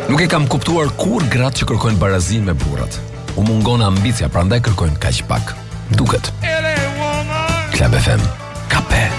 Nuk e kam kuptuar kur gratë që kërkojnë barazinë me burrat. U mungon ambicia, prandaj kërkojnë kaq pak. Duket. Club FM. Kape.